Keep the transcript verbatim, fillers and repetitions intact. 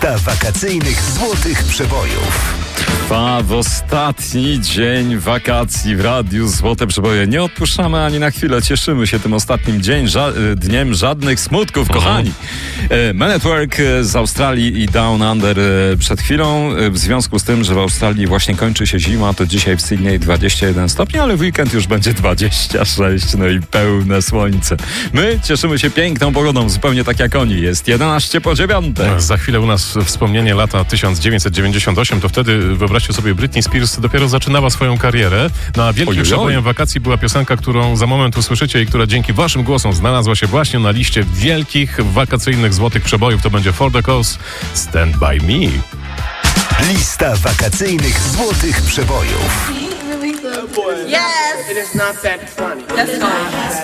Lista wakacyjnych złotych przebojów. Trwa w ostatni dzień wakacji w Radiu Złote Przeboje. Nie odpuszczamy ani na chwilę. Cieszymy się tym ostatnim dzień, ża- dniem żadnych smutków, kochani. E, Man at Work z Australii i Down Under e, przed chwilą. E, w związku z tym, że w Australii właśnie kończy się zima, to dzisiaj w Sydney dwadzieścia jeden stopni, ale w weekend już będzie dwadzieścia sześć, no i pełne słońce. My cieszymy się piękną pogodą, zupełnie tak jak oni. Jest jedenaście po dziewiątej. Za chwilę u nas wspomnienie lata tysiąc dziewięćset dziewięćdziesiąt osiem, to wtedy, wyobraźcie sobie, Britney Spears dopiero zaczynała swoją karierę. No a wielkim Ojojoj. przebojem wakacji była piosenka, którą za moment usłyszycie i która dzięki waszym głosom znalazła się właśnie na liście wielkich wakacyjnych złotych przebojów. To będzie For the Cause, Stand By Me. Lista wakacyjnych złotych przebojów. Yes! It is not that funny. That's fine.